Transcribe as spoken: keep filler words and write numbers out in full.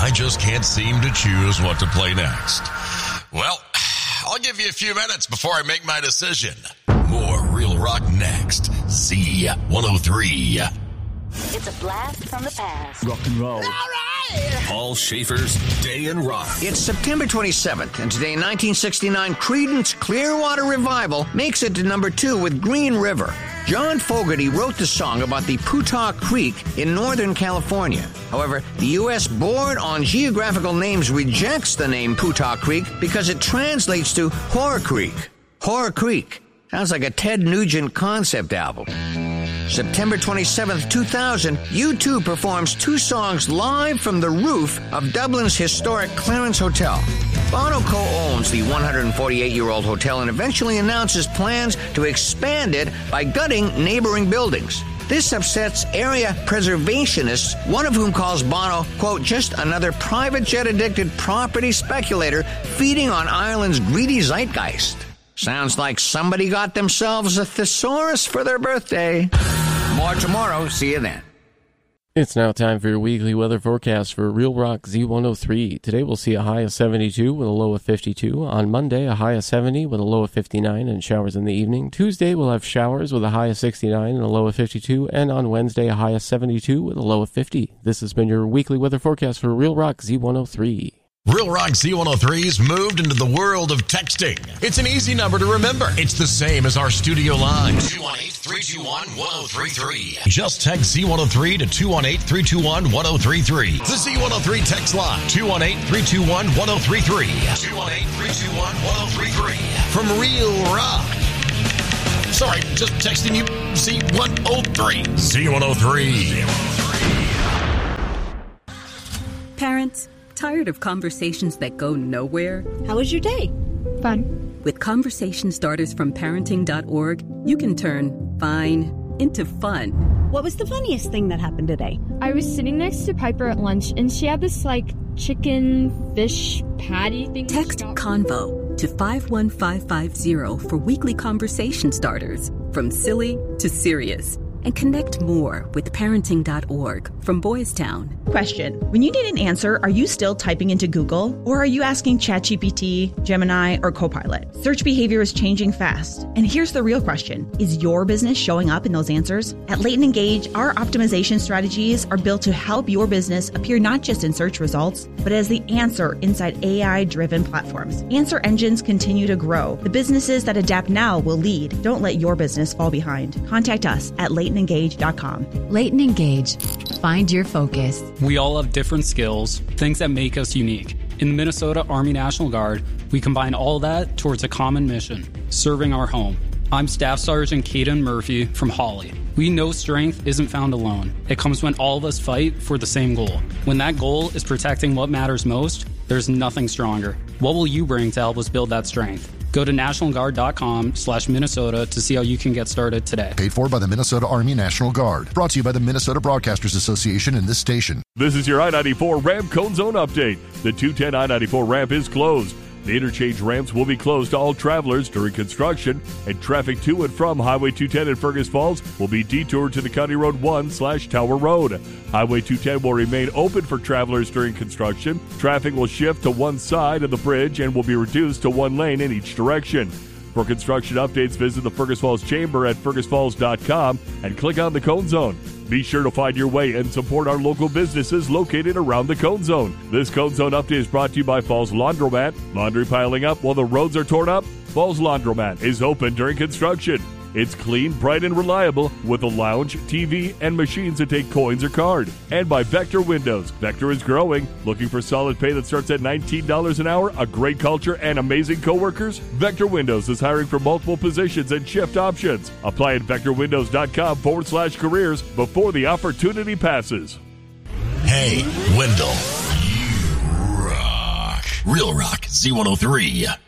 I just can't seem to choose what to play next. Well, I'll give you a few minutes before I make my decision. More Real Rock next. Z one oh three. It's a blast from the past. Rock and roll. All right. Paul Schaefer's Day in Rock. It's September twenty-seventh, and today in nineteen sixty-nine, Creedence Clearwater Revival makes it to number two with Green River. John Fogerty wrote the song about the Putah Creek in Northern California. However, the U S Board on Geographical Names rejects the name Putah Creek because it translates to Whore Creek. Whore Creek. Sounds like a Ted Nugent concept album. September twenty-seventh, two thousand, U two performs two songs live from the roof of Dublin's historic Clarence Hotel. Bono co-owns the one hundred forty-eight-year-old hotel and eventually announces plans to expand it by gutting neighboring buildings. This upsets area preservationists, one of whom calls Bono, quote, just another private jet-addicted property speculator feeding on Ireland's greedy zeitgeist. Sounds like somebody got themselves a thesaurus for their birthday. More tomorrow. See you then. It's now time for your weekly weather forecast for Real Rock Z one oh three. Today we'll see a high of seventy-two with a low of fifty-two. On Monday, a high of seventy with a low of fifty-nine and showers in the evening. Tuesday, we'll have showers with a high of sixty-nine and a low of fifty-two. And on Wednesday, a high of seventy-two with a low of fifty. This has been your weekly weather forecast for Real Rock Z one oh three. Real Rock Z one oh three's moved into the world of texting. It's an easy number to remember. It's the same as our studio line. two one eight, three two one, one oh three three. Just text Z one oh three to two one eight, three two one, one oh three three. The Z one oh three text line. two one eight, three two one, one oh three three. two one eight, three two one, one oh three three. From Real Rock. Sorry, just texting you Z one oh three. Z one oh three. Parents, tired of conversations that go nowhere? How was your day? Fun. With conversation starters from parenting dot org, you can turn fine into fun. What was the funniest thing that happened today? I was sitting next to Piper at lunch, and she had this, like, chicken fish patty thing. Text CONVO to five one five five zero for weekly conversation starters, from silly to serious. And connect more with parenting dot org from Boys Town. Question. When you need an answer, are you still typing into Google? Or are you asking ChatGPT, Gemini, or Copilot? Search behavior is changing fast. And here's the real question. Is your business showing up in those answers? At Leighton Engage, our optimization strategies are built to help your business appear not just in search results, but as the answer inside A I-driven platforms. Answer engines continue to grow. The businesses that adapt now will lead. Don't let your business fall behind. Contact us at Leighton Engage dot com. Leighton Engage. Find your focus. We all have different skills, things that make us unique. In the Minnesota Army National Guard, we combine all that towards a common mission, serving our home. I'm Staff Sergeant Caden Murphy from Hawley. We know strength isn't found alone. It comes when all of us fight for the same goal. When that goal is protecting what matters most, there's nothing stronger. What will you bring to help us build that strength? Go to national guard dot com slash Minnesota to see how you can get started today. Paid for by the Minnesota Army National Guard. Brought to you by the Minnesota Broadcasters Association and this station. This is your I ninety-four ramp cone zone update. The two ten I ninety-four ramp is closed. The interchange ramps will be closed to all travelers during construction, and traffic to and from Highway two ten in Fergus Falls will be detoured to the County Road one slash Tower Road. Highway two ten will remain open for travelers during construction. Traffic will shift to one side of the bridge and will be reduced to one lane in each direction. For construction updates, visit the Fergus Falls Chamber at fergus falls dot com and click on the Cone Zone. Be sure to find your way and support our local businesses located around the Cone Zone. This Cone Zone update is brought to you by Falls Laundromat. Laundry piling up while the roads are torn up? Falls Laundromat is open during construction. It's clean, bright, and reliable with a lounge, T V, and machines that take coins or card. And by Vector Windows. Vector is growing. Looking for solid pay that starts at nineteen dollars an hour, a great culture, and amazing coworkers? Vector Windows is hiring for multiple positions and shift options. Apply at vector windows dot com forward slash careers before the opportunity passes. Hey, Wendell. You rock. Real Rock Z one oh three.